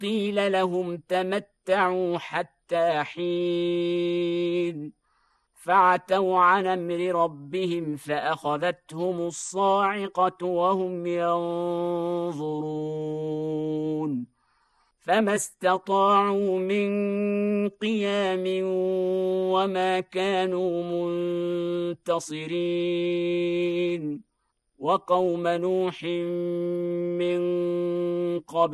قيل لهم تمتعوا حتى حين فعتوا عن أمر ربهم فأخذتهم الصاعقة وهم ينظرون فما استطاعوا من قيام وما كانوا منتصرين وقوم نوح من قبل